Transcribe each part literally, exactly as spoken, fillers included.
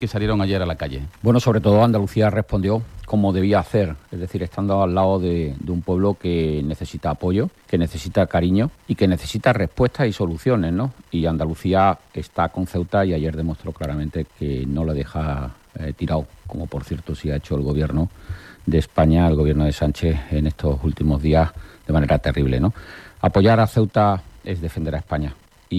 que salieron ayer a la calle? Bueno, sobre todo Andalucía respondió como debía hacer, es decir, estando al lado de, de un pueblo que necesita apoyo, que necesita cariño y que necesita respuestas y soluciones, ¿no? Y Andalucía está con Ceuta y ayer demostró claramente que no le deja eh, tirado, como por cierto sí ha hecho el gobierno de España, el gobierno de Sánchez en estos últimos días de manera terrible, ¿no? Apoyar a Ceuta es defender a España.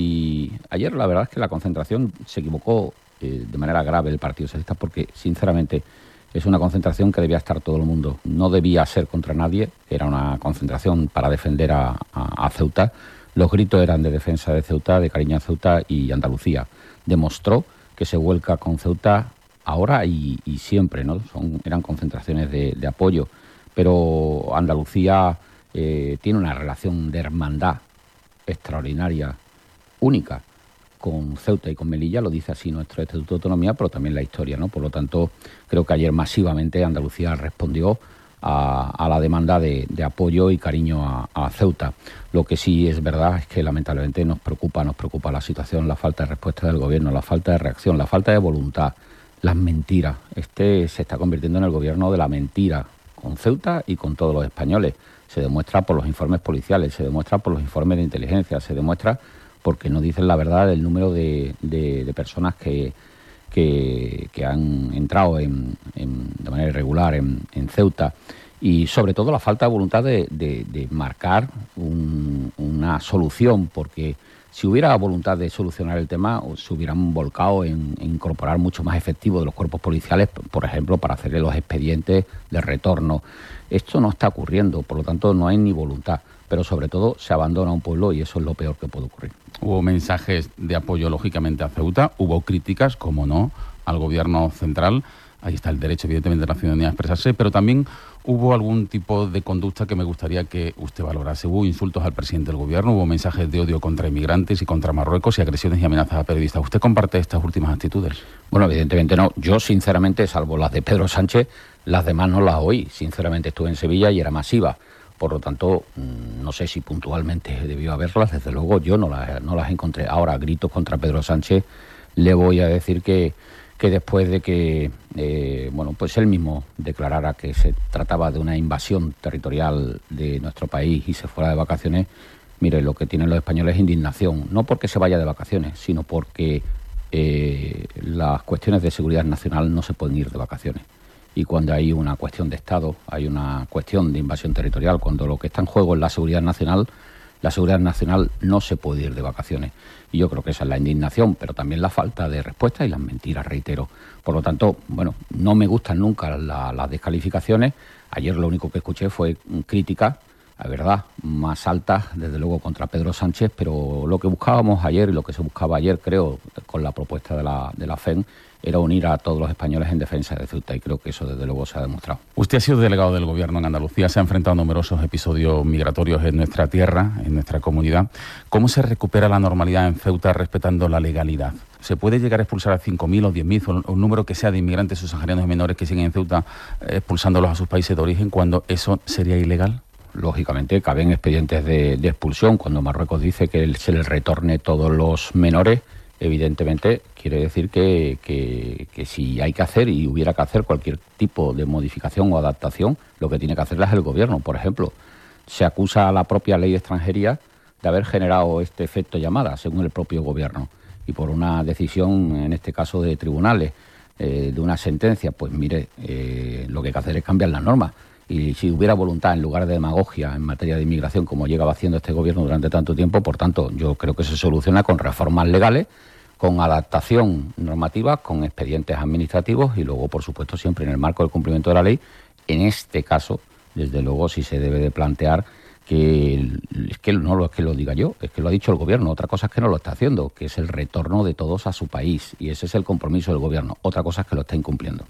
Y ayer la verdad es que la concentración se equivocó eh, de manera grave el Partido Socialista porque, sinceramente, es una concentración que debía estar todo el mundo. No debía ser contra nadie, era una concentración para defender a, a, a Ceuta. Los gritos eran de defensa de Ceuta, de cariño a Ceuta, y Andalucía demostró que se vuelca con Ceuta ahora y, y siempre, ¿no? Son, eran concentraciones de, de apoyo, pero Andalucía eh, tiene una relación de hermandad extraordinaria, única, con Ceuta y con Melilla, lo dice así nuestro Estatuto de Autonomía, pero también la historia, ¿no? Por lo tanto, creo que ayer masivamente Andalucía respondió a, a la demanda de, de apoyo y cariño a, a Ceuta. Lo que sí es verdad es que lamentablemente nos preocupa, nos preocupa la situación, la falta de respuesta del gobierno, la falta de reacción, la falta de voluntad, las mentiras. Este se está convirtiendo en el gobierno de la mentira, con Ceuta y con todos los españoles. Se demuestra por los informes policiales, se demuestra por los informes de inteligencia, se demuestra porque no dicen la verdad del número de, de, de personas que, que, que han entrado en, en, de manera irregular en, en Ceuta, y sobre todo la falta de voluntad de, de, de marcar un, una solución, porque si hubiera voluntad de solucionar el tema, se hubieran volcado en, en incorporar mucho más efectivo de los cuerpos policiales, por ejemplo, para hacerle los expedientes de retorno. Esto no está ocurriendo, por lo tanto no hay ni voluntad, pero sobre todo se abandona un pueblo y eso es lo peor que puede ocurrir. Hubo mensajes de apoyo, lógicamente, a Ceuta, hubo críticas, como no, al gobierno central. Ahí está el derecho, evidentemente, de la ciudadanía a expresarse, pero también hubo algún tipo de conducta que me gustaría que usted valorase. Hubo insultos al presidente del gobierno, hubo mensajes de odio contra inmigrantes y contra Marruecos y agresiones y amenazas a periodistas. ¿Usted comparte estas últimas actitudes? Bueno, evidentemente no. Yo, sinceramente, salvo las de Pedro Sánchez, las demás no las oí. Sinceramente, estuve en Sevilla y era masiva. Por lo tanto, no sé si puntualmente debió haberlas, desde luego yo no las, no las encontré. Ahora, gritos contra Pedro Sánchez, le voy a decir que, que después de que, eh, bueno, pues él mismo declarara que se trataba de una invasión territorial de nuestro país y se fuera de vacaciones, mire, lo que tienen los españoles es indignación, no porque se vaya de vacaciones, sino porque eh, las cuestiones de seguridad nacional no se pueden ir de vacaciones. Y cuando hay una cuestión de Estado, hay una cuestión de invasión territorial, cuando lo que está en juego es la seguridad nacional, la seguridad nacional no se puede ir de vacaciones. Y yo creo que esa es la indignación, pero también la falta de respuesta y las mentiras, reitero. Por lo tanto, bueno, no me gustan nunca la, las descalificaciones. Ayer lo único que escuché fue crítica, la verdad, más altas, desde luego, contra Pedro Sánchez, pero lo que buscábamos ayer y lo que se buscaba ayer, creo, con la propuesta de la, de la F E N, era unir a todos los españoles en defensa de Ceuta, y creo que eso desde luego se ha demostrado. Usted ha sido delegado del gobierno en Andalucía, se ha enfrentado a numerosos episodios migratorios en nuestra tierra, en nuestra comunidad. ¿Cómo se recupera la normalidad en Ceuta respetando la legalidad? ¿Se puede llegar a expulsar a cinco mil o diez mil o un número que sea de inmigrantes subsaharianos y menores que siguen en Ceuta eh, expulsándolos a sus países de origen cuando eso sería ilegal? Lógicamente, caben expedientes de, de expulsión. Cuando Marruecos dice que se les retorne todos los menores, evidentemente quiere decir que, que, que si hay que hacer y hubiera que hacer cualquier tipo de modificación o adaptación, lo que tiene que hacerla es el gobierno. Por ejemplo, se acusa a la propia ley de extranjería de haber generado este efecto llamada, según el propio gobierno, y por una decisión, en este caso de tribunales, eh, de una sentencia, pues mire, eh, lo que hay que hacer es cambiar las normas. Y si hubiera voluntad, en lugar de demagogia en materia de inmigración, como llegaba haciendo este gobierno durante tanto tiempo, por tanto, yo creo que se soluciona con reformas legales, con adaptación normativa, con expedientes administrativos y luego, por supuesto, siempre en el marco del cumplimiento de la ley. En este caso, desde luego, sí se debe de plantear que, es que no lo es que lo diga yo, es que lo ha dicho el gobierno. Otra cosa es que no lo está haciendo, que es el retorno de todos a su país, y ese es el compromiso del gobierno. Otra cosa es que lo está incumpliendo.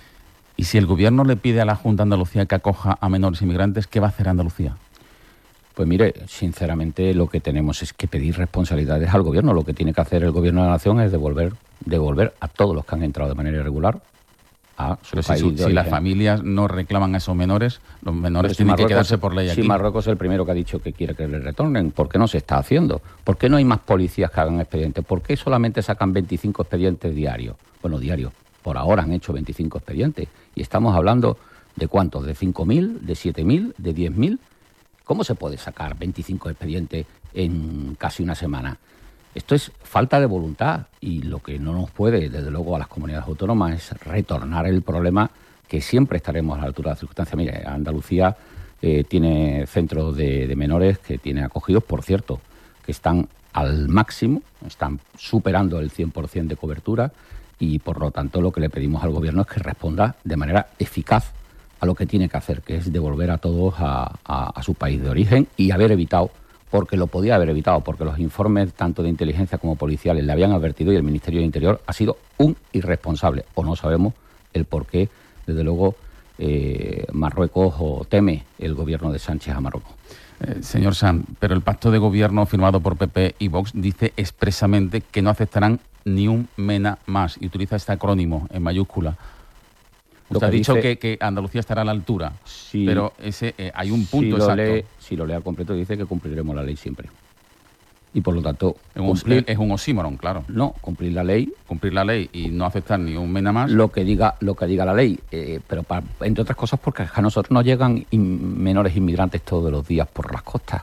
Y si el gobierno le pide a la Junta de Andalucía que acoja a menores inmigrantes, ¿qué va a hacer Andalucía? Pues mire, sinceramente lo que tenemos es que pedir responsabilidades al gobierno. Lo que tiene que hacer el gobierno de la nación es devolver, devolver a todos los que han entrado de manera irregular a su Pero país si, de si origen. las familias no reclaman a esos menores, los menores si tienen Marruecos, que quedarse por ley aquí. Si Marruecos es el primero que ha dicho que quiere que les retornen, ¿por qué no se está haciendo? ¿Por qué no hay más policías que hagan expedientes? ¿Por qué solamente sacan veinticinco expedientes diarios? Bueno, diarios. por ahora han hecho veinticinco expedientes. Y estamos hablando de ¿cuántos? ¿De cinco mil? ¿De siete mil? ¿De diez mil? ¿Cómo se puede sacar veinticinco expedientes en casi una semana? Esto es falta de voluntad y lo que no nos puede, desde luego, a las comunidades autónomas es retornar el problema, que siempre estaremos a la altura de las circunstancias. Mire, Andalucía eh, tiene centros de, de menores que tiene acogidos, por cierto, que están al máximo, están superando el cien por ciento de cobertura y, por lo tanto, lo que le pedimos al Gobierno es que responda de manera eficaz a lo que tiene que hacer, que es devolver a todos a, a, a su país de origen y haber evitado, porque lo podía haber evitado, porque los informes tanto de inteligencia como policiales le habían advertido y el Ministerio de Interior ha sido un irresponsable, o no sabemos el por qué, desde luego, eh, Marruecos o teme el Gobierno de Sánchez a Marruecos. Eh, señor Sanz, pero el pacto de gobierno firmado por P P y Vox dice expresamente que no aceptarán ni un MENA más, y utiliza este acrónimo en mayúscula. Usted ha dicho dice, que, que Andalucía estará a la altura, sí, pero ese eh, hay un punto si lo exacto. Lee, si lo lea completo dice que cumpliremos la ley siempre. Y por lo tanto... Es un, cumplir, es un oxímoron, claro. No, cumplir la ley... Cumplir la ley y no aceptar ni un MENA más... Lo que diga lo que diga la ley, eh, pero para, entre otras cosas porque a nosotros nos llegan in, menores inmigrantes todos los días por las costas.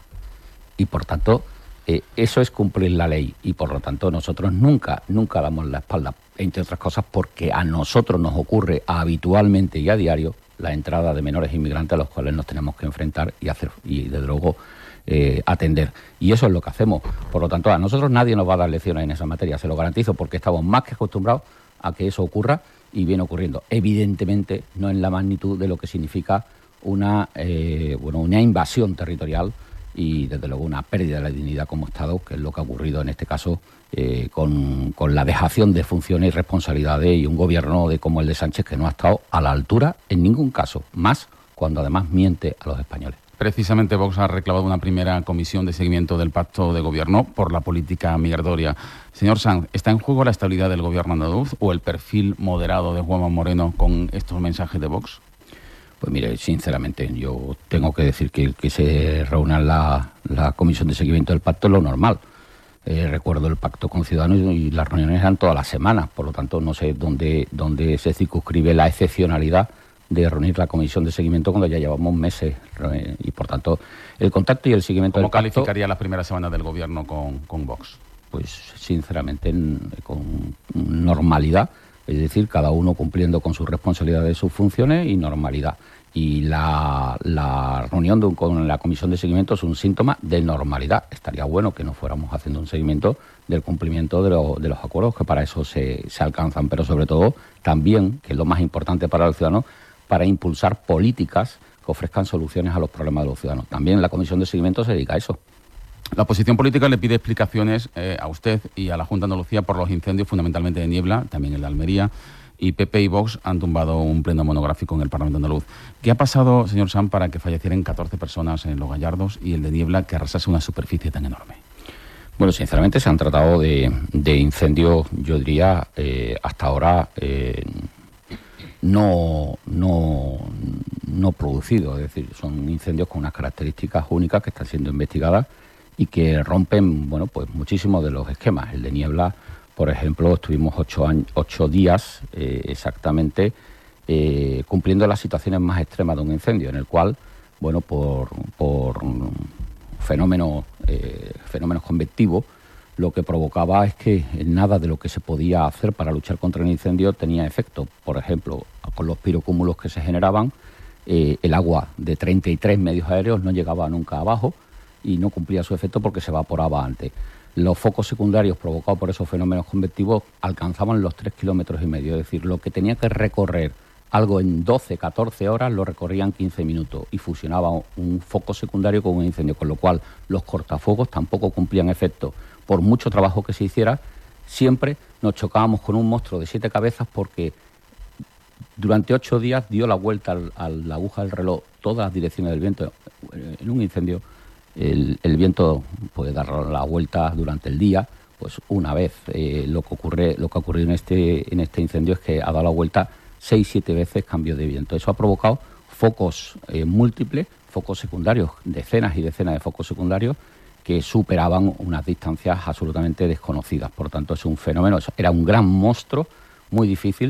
Y por tanto, eh, eso es cumplir la ley. Y por lo tanto nosotros nunca, nunca damos la espalda. Entre otras cosas porque a nosotros nos ocurre habitualmente y a diario la entrada de menores inmigrantes a los cuales nos tenemos que enfrentar y hacer y desde luego eh, atender. Y eso es lo que hacemos. Por lo tanto, a nosotros nadie nos va a dar lecciones en esa materia, se lo garantizo, porque estamos más que acostumbrados a que eso ocurra y viene ocurriendo. Evidentemente no en la magnitud de lo que significa una, eh, bueno, una invasión territorial y desde luego una pérdida de la dignidad como Estado, que es lo que ha ocurrido en este caso eh, con, con la dejación de funciones y responsabilidades y un gobierno de como el de Sánchez que no ha estado a la altura en ningún caso, más cuando además miente a los españoles. Precisamente Vox ha reclamado una primera comisión de seguimiento del pacto de gobierno por la política migratoria. Señor Sanz, ¿está en juego la estabilidad del gobierno andaluz o el perfil moderado de Juanma Moreno con estos mensajes de Vox? Pues mire, sinceramente, yo tengo que decir que el que se reúna la, la comisión de seguimiento del pacto es lo normal. Eh, recuerdo el pacto con Ciudadanos y las reuniones eran todas las semanas, por lo tanto no sé dónde, dónde se circunscribe la excepcionalidad de reunir la comisión de seguimiento cuando ya llevamos meses eh, y por tanto el contacto y el seguimiento del pacto... ¿Cómo calificaría las primeras semanas del gobierno con, con Vox? Pues sinceramente en, con normalidad, es decir, cada uno cumpliendo con sus responsabilidades, sus funciones y normalidad. Y la, la reunión de un, con la comisión de seguimiento es un síntoma de normalidad. Estaría bueno que no fuéramos haciendo un seguimiento del cumplimiento de, lo, de los acuerdos que para eso se, se alcanzan, pero sobre todo también, que es lo más importante para los ciudadanos, para impulsar políticas que ofrezcan soluciones a los problemas de los ciudadanos. También la comisión de seguimiento se dedica a eso. La oposición política le pide explicaciones eh, a usted y a la Junta de Andalucía por los incendios, fundamentalmente de Niebla, también en la Almería, y P P y Vox han tumbado un pleno monográfico en el Parlamento andaluz. ¿Qué ha pasado, señor Sanz, para que fallecieran catorce personas en Los Gallardos y el de Niebla que arrasase una superficie tan enorme? Bueno, sinceramente se han tratado de, de incendios, yo diría, eh, hasta ahora eh, no, no, no producidos. Es decir, son incendios con unas características únicas que están siendo investigadas y que rompen, bueno, pues muchísimos de los esquemas. El de Niebla, por ejemplo, estuvimos ocho, años, ocho días eh, exactamente eh, cumpliendo las situaciones más extremas de un incendio, en el cual, bueno, por, por fenómenos, eh, fenómenos convectivos, lo que provocaba es que nada de lo que se podía hacer para luchar contra el incendio tenía efecto. Por ejemplo, con los pirocúmulos que se generaban, eh, el agua de treinta y tres medios aéreos no llegaba nunca abajo y no cumplía su efecto porque se evaporaba antes. Los focos secundarios provocados por esos fenómenos convectivos alcanzaban los tres kilómetros y medio, es decir, lo que tenía que recorrer algo en doce, catorce horas lo recorrían quince minutos y fusionaba un foco secundario con un incendio, con lo cual los cortafuegos tampoco cumplían efecto. Por mucho trabajo que se hiciera, siempre nos chocábamos con un monstruo de siete cabezas porque durante ocho días dio la vuelta al, a la aguja del reloj todas las direcciones del viento. En un incendio el, el viento puede dar la vuelta durante el día, pues una vez. Eh, lo que ocurre, lo que ha ocurrido en este, en este incendio es que ha dado la vuelta seis, siete veces cambio de viento. Eso ha provocado focos eh, múltiples, focos secundarios, decenas y decenas de focos secundarios que superaban unas distancias absolutamente desconocidas. Por tanto, es un fenómeno, era un gran monstruo, muy difícil,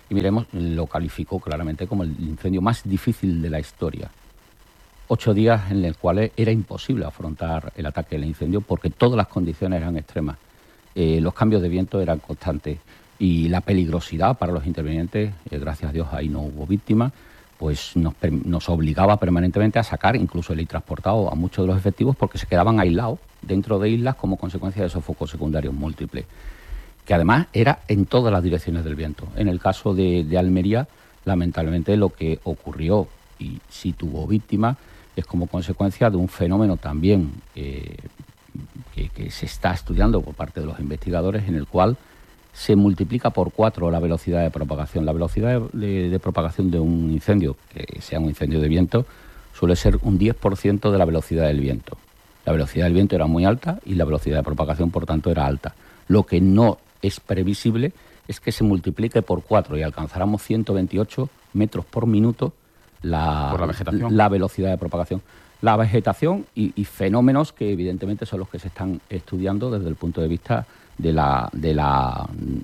Y miremos, lo calificó claramente como el incendio más difícil de la historia. Ocho días en los cuales era imposible afrontar el ataque del incendio porque todas las condiciones eran extremas. Eh, los cambios de viento eran constantes y la peligrosidad para los intervinientes, eh, gracias a Dios ahí no hubo víctimas, pues nos, nos obligaba permanentemente a sacar incluso el transportado a muchos de los efectivos porque se quedaban aislados dentro de islas como consecuencia de esos focos secundarios múltiples, que además era en todas las direcciones del viento. En el caso de, de Almería, lamentablemente lo que ocurrió, y sí tuvo víctimas, es como consecuencia de un fenómeno también eh, que, que se está estudiando por parte de los investigadores, en el cual se multiplica por cuatro la velocidad de propagación. La velocidad de, de, de propagación de un incendio, que sea un incendio de viento, suele ser un diez por ciento de la velocidad del viento. La velocidad del viento era muy alta y la velocidad de propagación, por tanto, era alta. Lo que no es previsible es que se multiplique por cuatro y alcanzáramos ciento veintiocho metros por minuto la, por la, vegetación. la velocidad de propagación. La vegetación y, y fenómenos que evidentemente son los que se están estudiando desde el punto de vista de la, de la,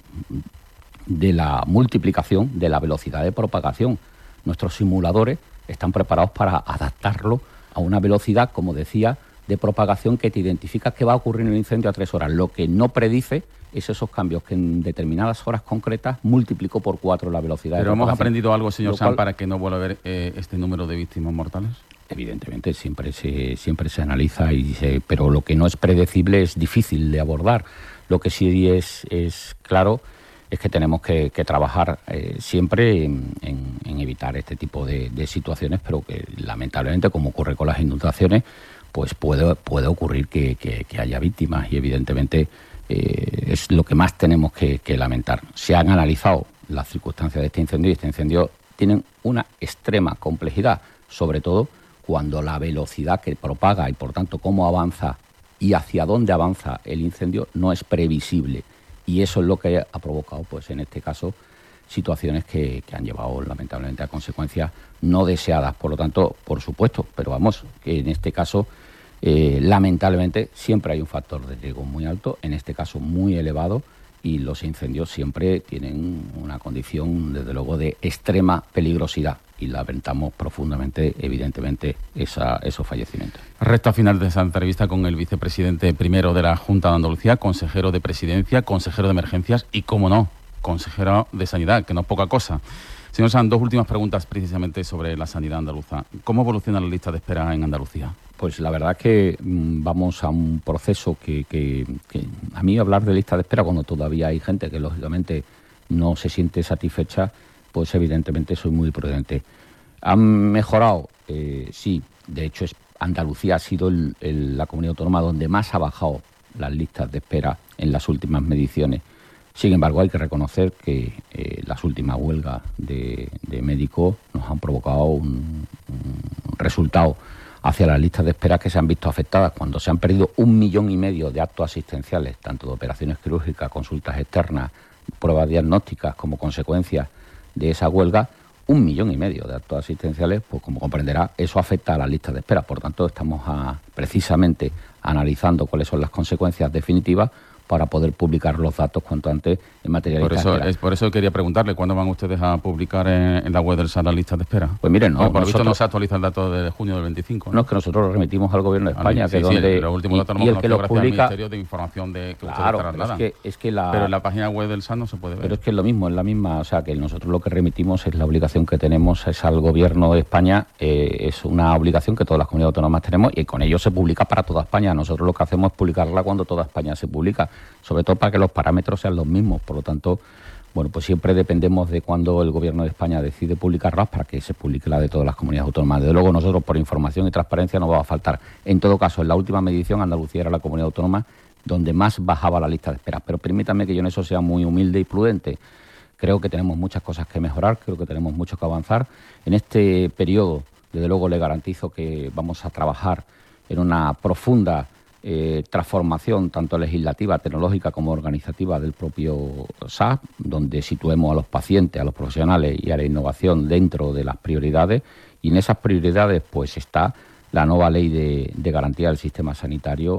de la multiplicación de la velocidad de propagación. Nuestros simuladores están preparados para adaptarlo a una velocidad, como decía, de propagación que te identifica qué va a ocurrir en el incendio a tres horas. Lo que no predice es esos cambios que en determinadas horas concretas multiplicó por cuatro la velocidad. ¿Pero de propagación. hemos aprendido algo, señor Lo cual, Sanz, para que no vuelva a haber eh, este número de víctimas mortales? Evidentemente siempre se, siempre se analiza, y se, pero lo que no es predecible es difícil de abordar. Lo que sí es, es claro es que tenemos que, que trabajar eh, siempre en, en, en evitar este tipo de, de situaciones, pero que lamentablemente, como ocurre con las inundaciones, pues puede, puede ocurrir que, que, que haya víctimas y evidentemente eh, es lo que más tenemos que, que lamentar. Se han analizado las circunstancias de este incendio y este incendio tienen una extrema complejidad, sobre todo cuando la velocidad que propaga y por tanto cómo avanza y hacia dónde avanza el incendio no es previsible. Y eso es lo que ha provocado, pues en este caso, situaciones que, que han llevado lamentablemente a consecuencias no deseadas. Por lo tanto, por supuesto, pero vamos, que en este caso, eh, lamentablemente, siempre hay un factor de riesgo muy alto, en este caso muy elevado, y los incendios siempre tienen una condición, desde luego, de extrema peligrosidad. Y lamentamos profundamente, evidentemente, esa, esos fallecimientos. Recta final de esa entrevista con el vicepresidente primero de la Junta de Andalucía, consejero de Presidencia, consejero de Emergencias y, cómo no, consejero de Sanidad, que no es poca cosa. Señor Sanz, dos últimas preguntas precisamente sobre la sanidad andaluza. ¿Cómo evoluciona la lista de espera en Andalucía? Pues la verdad es que mmm, vamos a un proceso que, que, que a mí hablar de lista de espera cuando todavía hay gente que lógicamente no se siente satisfecha, pues evidentemente soy muy prudente. ¿Han mejorado? Eh, sí, de hecho es, Andalucía ha sido el, el, la comunidad autónoma donde más ha bajado las listas de espera en las últimas mediciones. Sin embargo, hay que reconocer que eh, las últimas huelgas de, de médicos nos han provocado un, un resultado hacia las listas de espera que se han visto afectadas cuando se han perdido un millón y medio de actos asistenciales, tanto de operaciones quirúrgicas, consultas externas, pruebas diagnósticas como consecuencia de esa huelga, un millón y medio de actos asistenciales, pues como comprenderá, eso afecta a las listas de espera. Por tanto, estamos a, precisamente analizando cuáles son las consecuencias definitivas para poder publicar los datos cuanto antes en materia de por listas eso, de espera. Es por eso quería preguntarle, ¿cuándo van ustedes a publicar en, en la web del S A R las listas de espera? Pues miren, no, Porque por lo visto nosotros, no se actualiza el dato de junio del veinticinco. No, no es que nosotros lo remitimos al Gobierno de España, mí, sí, que es sí, donde... el, los últimos datos y, no y el que los gracias publica... al Ministerio de Información de que Claro, ustedes pero es que, es que la... Pero en la página web del S A R no se puede ver. Pero es que es lo mismo, es la misma, o sea, que nosotros lo que remitimos es la obligación que tenemos es al Gobierno de España, eh, es una obligación que todas las comunidades autónomas tenemos y con ello se publica para toda España. Nosotros lo que hacemos es publicarla cuando toda España se publica, sobre todo para que los parámetros sean los mismos. Por lo tanto, bueno, pues siempre dependemos de cuando el Gobierno de España decide publicarlas para que se publique la de todas las comunidades autónomas. Desde luego nosotros, por información y transparencia, no va a faltar. En todo caso, en la última medición, Andalucía era la comunidad autónoma donde más bajaba la lista de espera. Pero permítanme que yo en eso sea muy humilde y prudente. Creo que tenemos muchas cosas que mejorar, creo que tenemos mucho que avanzar. En este periodo, desde luego, le garantizo que vamos a trabajar en una profunda eh, transformación, tanto legislativa, tecnológica como organizativa del propio S A P, donde situemos a los pacientes, a los profesionales y a la innovación dentro de las prioridades. Y en esas prioridades pues está la nueva ley de, de garantía del sistema sanitario,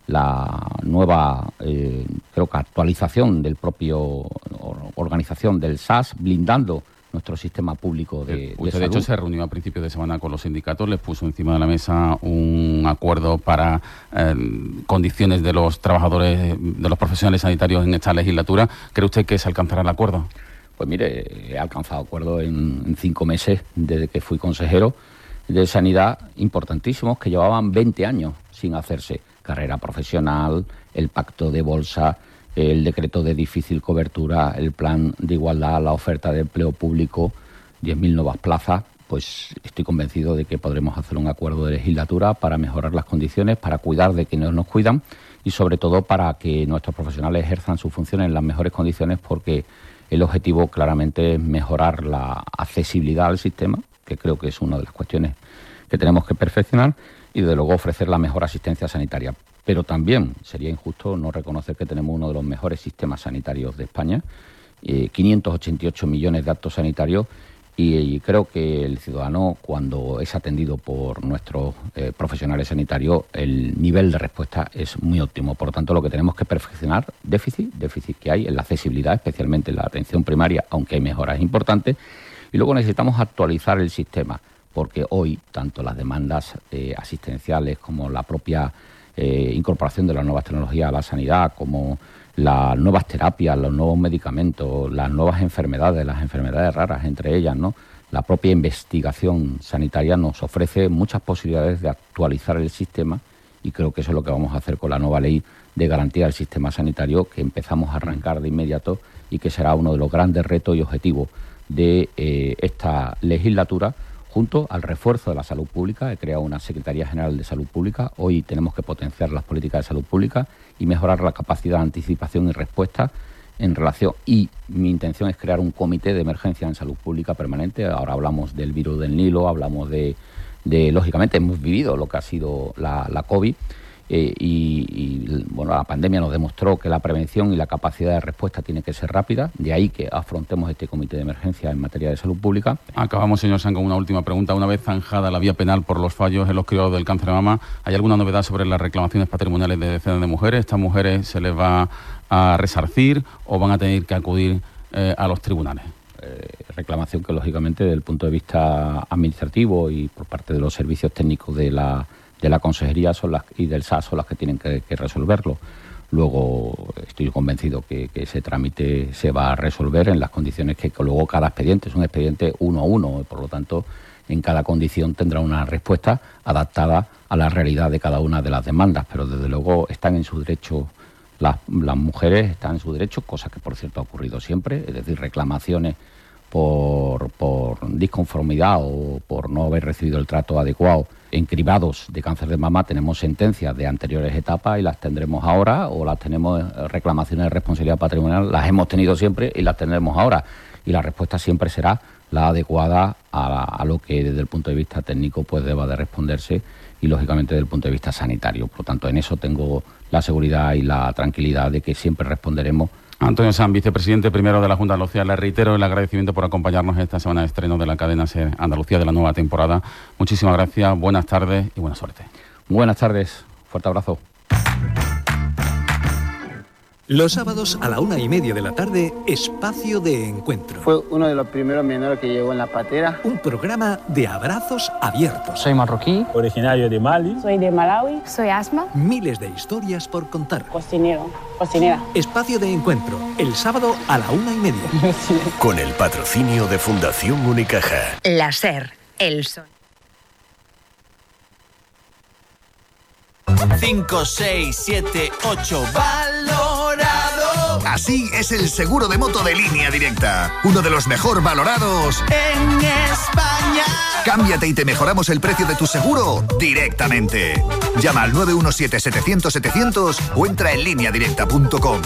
la nueva, eh, creo que actualización del propio organización del S A S, blindando nuestro sistema público de, de Usted, salud. de hecho, se reunió a principios de semana con los sindicatos, les puso encima de la mesa un acuerdo para eh, condiciones de los trabajadores, de los profesionales sanitarios en esta legislatura. ¿Cree usted que se alcanzará el acuerdo? Pues mire, he alcanzado acuerdo en, en cinco meses desde que fui consejero de Sanidad, importantísimos, que llevaban veinte años sin hacerse. Carrera profesional, el pacto de bolsa, el decreto de difícil cobertura, el plan de igualdad, la oferta de empleo público, diez mil nuevas plazas. Pues estoy convencido de que podremos hacer un acuerdo de legislatura para mejorar las condiciones, para cuidar de quienes nos cuidan y sobre todo para que nuestros profesionales ejerzan sus funciones en las mejores condiciones, porque el objetivo claramente es mejorar la accesibilidad al sistema, que creo que es una de las cuestiones que tenemos que perfeccionar, y desde luego ofrecer la mejor asistencia sanitaria. Pero también sería injusto no reconocer que tenemos uno de los mejores sistemas sanitarios de España, eh, quinientos ochenta y ocho millones de actos sanitarios, y, y creo que el ciudadano, cuando es atendido por nuestros eh, profesionales sanitarios, el nivel de respuesta es muy óptimo. Por lo tanto, lo que tenemos que perfeccionar, déficit, déficit que hay en la accesibilidad, especialmente en la atención primaria, aunque hay mejoras importantes, y luego necesitamos actualizar el sistema, porque hoy tanto las demandas eh, asistenciales como la propia eh, incorporación de las nuevas tecnologías a la sanidad, como las nuevas terapias, los nuevos medicamentos, las nuevas enfermedades, las enfermedades raras, entre ellas, ¿no? La propia investigación sanitaria nos ofrece muchas posibilidades de actualizar el sistema, y creo que eso es lo que vamos a hacer con la nueva ley de garantía del sistema sanitario, que empezamos a arrancar de inmediato y que será uno de los grandes retos y objetivos de eh, esta legislatura, junto al refuerzo de la salud pública. He creado una Secretaría General de Salud Pública. Hoy tenemos que potenciar las políticas de salud pública y mejorar la capacidad de anticipación y respuesta en relación, y mi intención es crear un comité de emergencia en salud pública permanente. Ahora hablamos del virus del Nilo, hablamos de, de lógicamente, hemos vivido lo que ha sido la, la COVID, eh, y, y bueno, la pandemia nos demostró que la prevención y la capacidad de respuesta tiene que ser rápida, de ahí que afrontemos este comité de emergencia en materia de salud pública. Acabamos, señor San, con una última pregunta. Una vez zanjada la vía penal por los fallos en los cribados del cáncer de mama, ¿hay alguna novedad sobre las reclamaciones patrimoniales de decenas de mujeres? ¿Estas mujeres se les va a resarcir o van a tener que acudir eh, a los tribunales? Eh, reclamación que, lógicamente, desde el punto de vista administrativo y por parte de los servicios técnicos de la de la Consejería son las, y del S A S son las que tienen que, que resolverlo. Luego estoy convencido que, que ese trámite se va a resolver en las condiciones que, que luego cada expediente es un expediente uno a uno, y por lo tanto en cada condición tendrá una respuesta adaptada a la realidad de cada una de las demandas, pero desde luego están en su derecho, las, las mujeres están en su derecho, cosa que por cierto ha ocurrido siempre, es decir, reclamaciones por, por disconformidad o por no haber recibido el trato adecuado en cribados de cáncer de mama. Tenemos sentencias de anteriores etapas y las tendremos ahora, o las tenemos, reclamaciones de responsabilidad patrimonial, las hemos tenido siempre y las tendremos ahora, y la respuesta siempre será la adecuada a, a lo que desde el punto de vista técnico pues deba de responderse, y lógicamente desde el punto de vista sanitario. Por lo tanto, en eso tengo la seguridad y la tranquilidad de que siempre responderemos. Antonio Sanz, vicepresidente primero de la Junta de Andalucía, le reitero el agradecimiento por acompañarnos esta semana de estreno de la cadena SER Andalucía de la nueva temporada. Muchísimas gracias, buenas tardes y buena suerte. Buenas tardes, fuerte abrazo. Los sábados a la una y media de la tarde, Espacio de Encuentro. Fue uno de los primeros menores que llegó en la patera. Un programa de abrazos abiertos. Soy marroquí, originario de Mali. Soy de Malawi. Soy Asma. Miles de historias por contar. Cocinero, cocinera. Espacio de Encuentro, el sábado a la una y media. Sí. Con el patrocinio de Fundación Unicaja. La SER, el sol. cinco, seis, siete, ocho, valorado. Así es el seguro de moto de Línea Directa, uno de los mejor valorados en España. Cámbiate y te mejoramos el precio de tu seguro directamente. Llama al nueve uno siete, setecientos, setecientos o entra en línea directa punto com.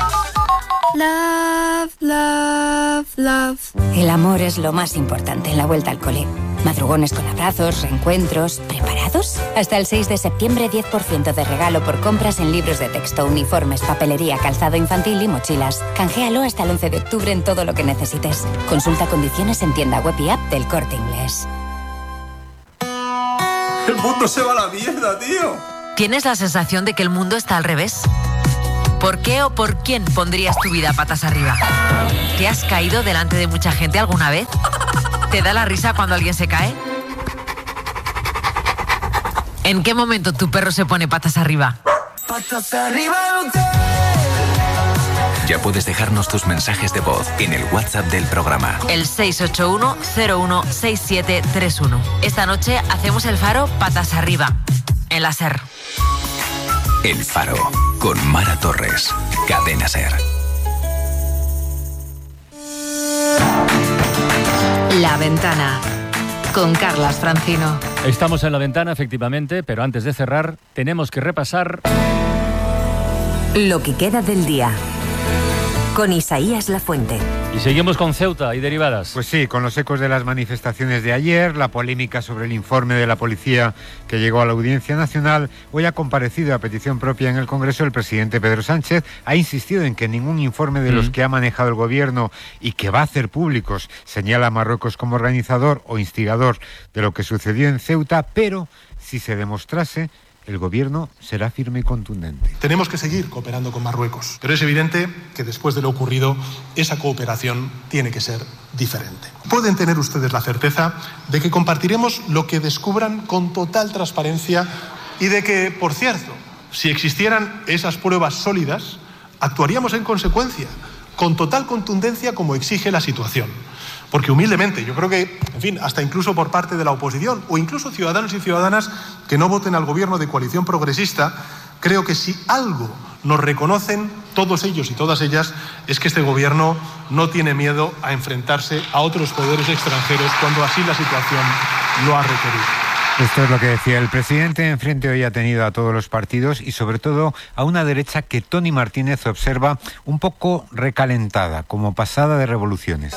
Love, love, love. El amor es lo más importante en la vuelta al cole. Madrugones con abrazos, reencuentros. ¿Preparados? Hasta el seis de septiembre, diez por ciento de regalo por compras en libros de texto, uniformes, papelería, calzado infantil y mochilas. Canjealo hasta el once de octubre en todo lo que necesites. Consulta condiciones en tienda web y app del Corte Inglés. El mundo se va a la mierda, tío. ¿Tienes la sensación de que el mundo está al revés? ¿Por qué o por quién pondrías tu vida patas arriba? ¿Te has caído delante de mucha gente alguna vez? ¿Te da la risa cuando alguien se cae? ¿En qué momento tu perro se pone patas arriba? Patas arriba el hotel. Ya puedes dejarnos tus mensajes de voz en el WhatsApp del programa. El seis ocho uno cero uno seis siete tres uno. Esta noche hacemos el Faro patas arriba, en la SER. El Faro, con Mara Torres, Cadena SER. La Ventana, con Carlas Francino. Estamos en La Ventana, efectivamente, pero antes de cerrar, tenemos que repasar lo que queda del día, con Isaías Lafuente. Y seguimos con Ceuta y derivadas. Pues sí, con los ecos de las manifestaciones de ayer, la polémica sobre el informe de la policía que llegó a la Audiencia Nacional. Hoy ha comparecido a petición propia en el Congreso el presidente Pedro Sánchez. Ha insistido en que ningún informe de mm. los que ha manejado el gobierno y que va a hacer públicos señala a Marruecos como organizador o instigador de lo que sucedió en Ceuta, pero si se demostrase, el gobierno será firme y contundente. Tenemos que seguir cooperando con Marruecos, pero es evidente que después de lo ocurrido, esa cooperación tiene que ser diferente. Pueden tener ustedes la certeza de que compartiremos lo que descubran con total transparencia y de que, por cierto, si existieran esas pruebas sólidas, actuaríamos en consecuencia, con total contundencia como exige la situación. Porque humildemente, yo creo que, en fin, hasta incluso por parte de la oposición, o incluso ciudadanos y ciudadanas que no voten al gobierno de coalición progresista, creo que si algo nos reconocen todos ellos y todas ellas, es que este gobierno no tiene miedo a enfrentarse a otros poderes extranjeros cuando así la situación lo ha requerido. Esto es lo que decía el presidente. Enfrente hoy ha tenido a todos los partidos y sobre todo a una derecha que Tony Martínez observa un poco recalentada, como pasada de revoluciones.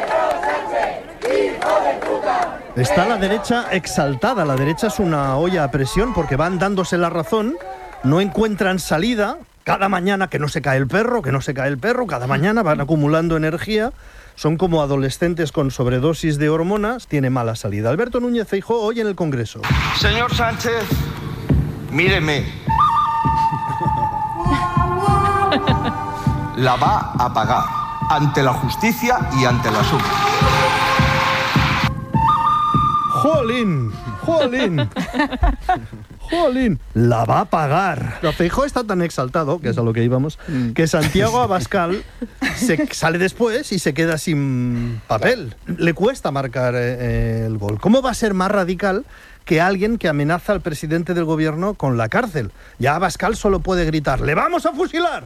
Está la derecha exaltada, la derecha es una olla a presión porque van dándose la razón, no encuentran salida, cada mañana que no se cae el perro, que no se cae el perro, cada mañana van acumulando energía, son como adolescentes con sobredosis de hormonas, tiene mala salida. Alberto Núñez Feijóo hoy en el Congreso. Señor Sánchez, míreme. La va a pagar ante la justicia y ante la suma. ¡Jolín! ¡Jolín! ¡Jolín! La va a pagar. Feijóo está tan exaltado, que es a lo que íbamos, que Santiago Abascal se sale después y se queda sin papel. Le cuesta marcar eh, el gol. ¿Cómo va a ser más radical que alguien que amenaza al presidente del gobierno con la cárcel? Ya Abascal solo puede gritar: ¡le vamos a fusilar!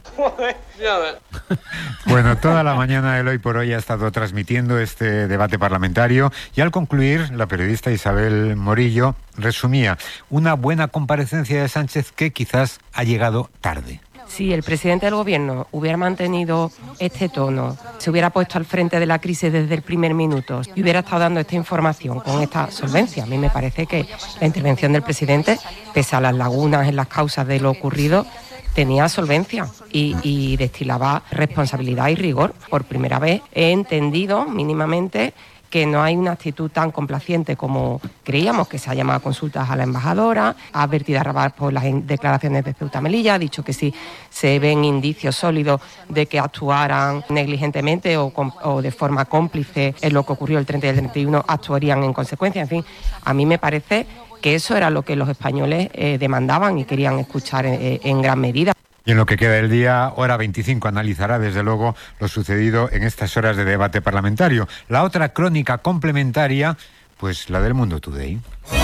Bueno, toda la mañana el Hoy por Hoy ha estado transmitiendo este debate parlamentario y al concluir, la periodista Isabel Morillo resumía una buena comparecencia de Sánchez que quizás ha llegado tarde. Si el presidente del gobierno hubiera mantenido este tono, se hubiera puesto al frente de la crisis desde el primer minuto y hubiera estado dando esta información con esta solvencia, a mí me parece que la intervención del presidente, pese a las lagunas en las causas de lo ocurrido, tenía solvencia y, y destilaba responsabilidad y rigor. Por primera vez he entendido mínimamente que no hay una actitud tan complaciente como creíamos, que se ha llamado a consultas a la embajadora, ha advertido a Rabat por las declaraciones de Ceuta Melilla, ha dicho que si se ven indicios sólidos de que actuaran negligentemente o, o de forma cómplice en lo que ocurrió el treinta y el treinta y uno, actuarían en consecuencia. En fin, a mí me parece que eso era lo que los españoles eh, demandaban y querían escuchar eh, en gran medida. Y en lo que queda del día, Hora veinticinco analizará desde luego lo sucedido en estas horas de debate parlamentario. La otra crónica complementaria, pues la del Mundo Today.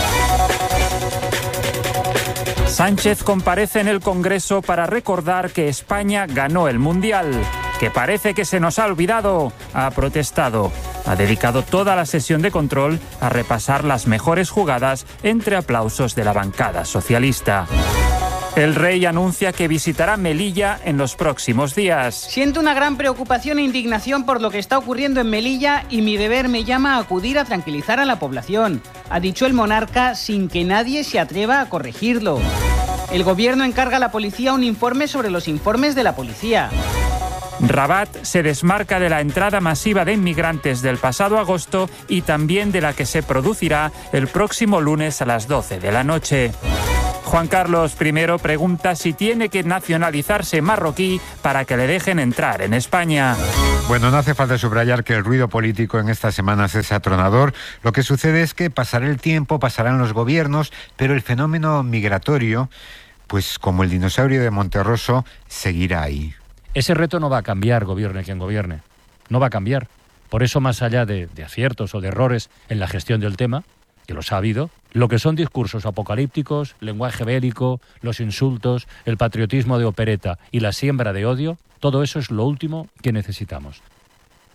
Sánchez comparece en el Congreso para recordar que España ganó el Mundial, que parece que se nos ha olvidado. Ha protestado. Ha dedicado toda la sesión de control a repasar las mejores jugadas entre aplausos de la bancada socialista. El rey anuncia que visitará Melilla en los próximos días. Siento una gran preocupación e indignación por lo que está ocurriendo en Melilla y mi deber me llama a acudir a tranquilizar a la población, ha dicho el monarca sin que nadie se atreva a corregirlo. El gobierno encarga a la policía un informe sobre los informes de la policía. Rabat se desmarca de la entrada masiva de inmigrantes del pasado agosto y también de la que se producirá el próximo lunes a las doce de la noche. Juan Carlos primero pregunta si tiene que nacionalizarse marroquí para que le dejen entrar en España. Bueno, no hace falta subrayar que el ruido político en estas semanas es atronador. Lo que sucede es que pasará el tiempo, pasarán los gobiernos, pero el fenómeno migratorio, pues como el dinosaurio de Monterroso, seguirá ahí. Ese reto no va a cambiar, gobierne quien gobierne. No va a cambiar. Por eso, más allá de, de aciertos o de errores en la gestión del tema, que los ha habido, lo que son discursos apocalípticos, lenguaje bélico, los insultos, el patriotismo de opereta y la siembra de odio, todo eso es lo último que necesitamos.